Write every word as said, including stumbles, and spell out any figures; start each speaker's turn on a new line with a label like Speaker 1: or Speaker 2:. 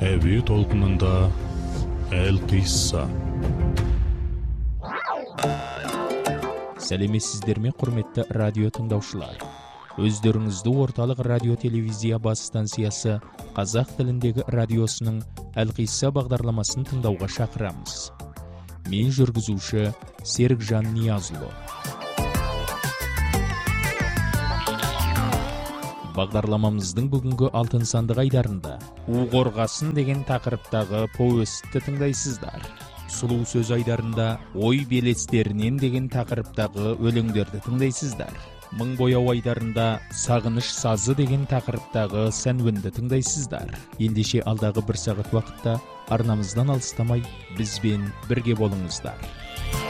Speaker 1: Әуе толқынында Әл-Қисса.
Speaker 2: Сәлеметсіздер ме, құрметті радио тыңдаушылар. Өздеріңізді орталық радио телевизия бас станциясы қазақ тіліндегі радиосының Әл-Қисса бағдарламасын тыңдауға шақырамыз. Мен жүргізуші Серікжан Ниязұлы. Бағдарламамыздың бүгінгі алтын сандық айдарында «У қорғасын» деген тақырыптағы повестті тыңдайсыздар. Сұлу сөз айдарында «Ой белестерінен» деген тақырыптағы өлеңдерді тыңдайсыздар. Мың бояу айдарында «Сағыныш сазы» деген тақырыптағы сәнуінді тыңдайсыздар. Ендеше алдағы бір сағат уақытта арнамыздан алыстамай бізбен бірге болыңыздар.